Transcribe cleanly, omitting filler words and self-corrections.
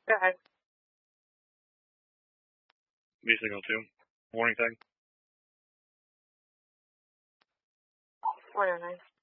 Go ahead. B signal 2. Warning tag. 109.